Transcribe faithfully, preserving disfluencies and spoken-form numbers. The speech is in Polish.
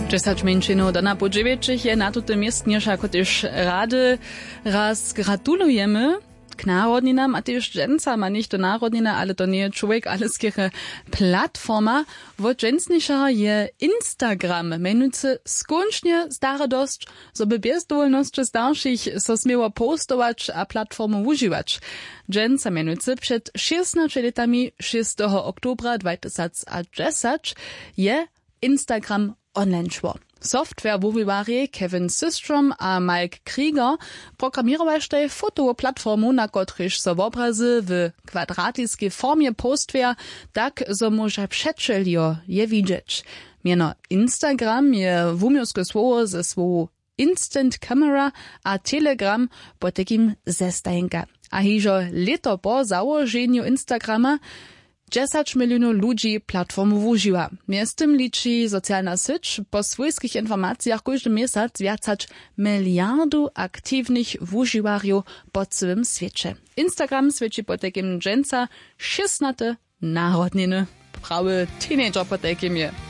Dziesięć menšinov do na po dziewięciu je na tutym miestniejsza, jako też rady raz gratulujemy k narodninam, a też dżęca ma nicht do narodnina, ale to nie człowiek, ale skieche platforma. Wo dżęcniejsza je Instagram, menujcy skończnie stara dość, żeby bez dowolności starszych so smieło postować a platformu używać. Dżęca menujcy przed szesnastoma latami szóstego oktobra dwa tysiące dziesięć je Instagram online szło. Software wuwiwari Kevin Systrom a Mike Krieger programierowali fotową platformu, na kotryż so obrazy w kwadratiskiej formie postwia, tak so może przeczelio je widzieć. Miano Instagram je wumiowskie słowo ze słowo Instant Camera, a Telegram po takim zestajenka. A hižo leto po założeniu Instagrama dziesięć milionów ludzi platformu używa. Mjez tym liczy socjalna sieć po swojskich informacjach każdy miesiąc więcej miliardów aktywnych używarów po całym świecie. Instagram świeci po takim dżęca szesnaste narodniny. Prawy teenager po takim je.